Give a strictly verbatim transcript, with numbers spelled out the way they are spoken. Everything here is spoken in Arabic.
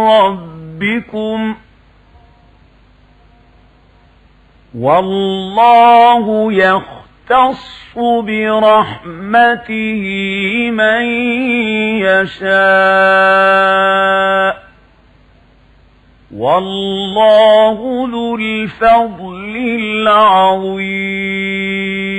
ربكم والله يختص برحمته من يشاء والله ذو الفضل العظيم.